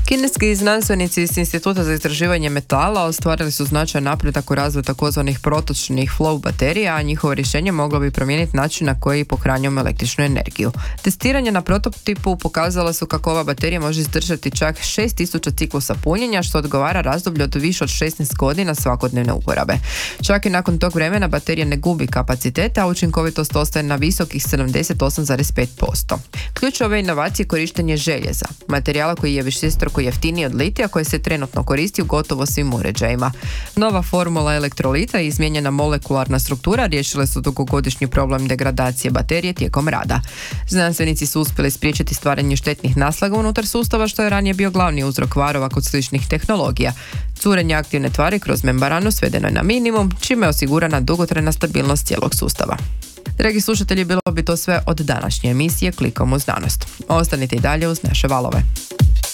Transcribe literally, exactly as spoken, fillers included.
Kineski znanstvenici iz Instituta za istraživanje metala ostvarili su značajan napredak u razvoju takozvanih protočnih flow baterija, a njihovo rješenje moglo bi promijeniti način na koji pohranjujemo električnu energiju. Testiranje na prototipu pokazala su kako ova baterija može izdržati čak šest tisuća ciklusa punjenja, što odgovara razdoblju od više od šesnaest godina svakodnevne uporabe. Čak i nakon tog vremena baterija ne gubi kapacitete, a učinkovitost ostaje na visokih sedamdeset osam zarez pet posto. Ključ ove inovacije je korištenje željeza, materijala koji je višestruko jeftiniji od litija, koji se trenutno koristi u gotovo svim uređajima. Nova formula elektrolita i izmijenjena molekularna struktura riješile su dugogodišnji problem degradacije baterije tijekom rada. Znanstvenici su uspjeli spriječiti stvaranje štetnih naslaga unutar sustava, što je ranije bio glavni uzrok kvarova kod sličnih tehnologija. Curenje aktivne tvari kroz membranu svedeno je na minimum, čime je osigurana dugotrajna stabilnost cijelog sustava. Dragi slušatelji, bilo bi to sve od današnje emisije Klikom u znanost. Ostanite i dalje uz naše valove.